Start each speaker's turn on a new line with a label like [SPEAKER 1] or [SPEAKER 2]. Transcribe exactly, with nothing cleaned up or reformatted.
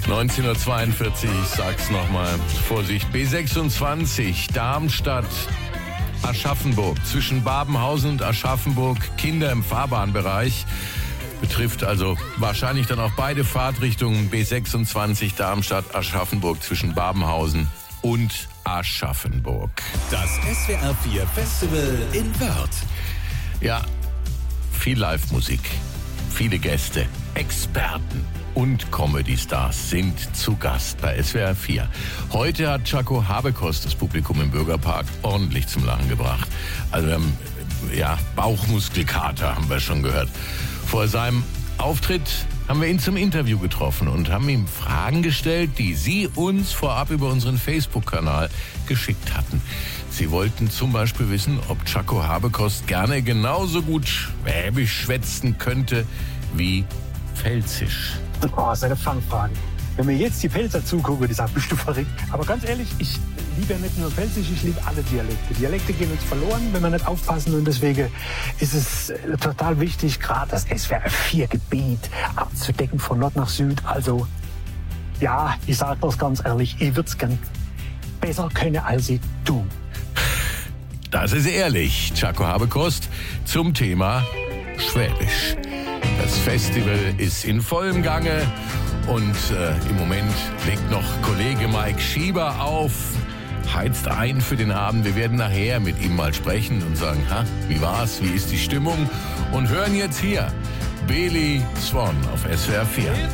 [SPEAKER 1] neunzehnhundertzweiundvierzig, ich sag's nochmal, Vorsicht, B sechsundzwanzig, Darmstadt, Aschaffenburg, zwischen Babenhausen und Aschaffenburg, Kinder im Fahrbahnbereich. Betrifft also wahrscheinlich dann auch beide Fahrtrichtungen, B sechsundzwanzig, Darmstadt, Aschaffenburg, zwischen Babenhausen und Aschaffenburg.
[SPEAKER 2] Das S W R vier Festival in Wörth.
[SPEAKER 1] Ja, viel Live-Musik, viele Gäste, Experten und Comedy-Stars sind zu Gast bei S W R vier. Heute hat Tschako Habekost das Publikum im Bürgerpark ordentlich zum Lachen gebracht. Also wir haben, ja, Bauchmuskelkater haben wir schon gehört. Vor seinem Auftritt haben wir ihn zum Interview getroffen und haben ihm Fragen gestellt, die Sie uns vorab über unseren Facebook-Kanal geschickt hatten. Sie wollten zum Beispiel wissen, ob Tschako Habekost gerne genauso gut Schwäbisch schwätzen könnte wie Pfälzisch.
[SPEAKER 3] Oh, das ist eine Fangfrage. Wenn mir jetzt die Pfälzer zugucken, die sagen, bist du verrückt? Aber ganz ehrlich, ich liebe ja nicht nur Pfälzisch, ich liebe alle Dialekte. Dialekte gehen uns verloren, wenn wir nicht aufpassen. Und deswegen ist es total wichtig, gerade das S W R vier Gebiet abzudecken, von Nord nach Süd. Also, ja, ich sage das ganz ehrlich, ich würde es gern besser können, als ich tue.
[SPEAKER 1] Das ist ehrlich, Tschako Habekost zum Thema Schwäbisch. Das Festival ist in vollem Gange und äh, im Moment legt noch Kollege Mike Schieber auf, heizt ein für den Abend. Wir werden nachher mit ihm mal sprechen und sagen, ha, wie war's, wie ist die Stimmung? Und hören jetzt hier Beli Swan auf S W R vier.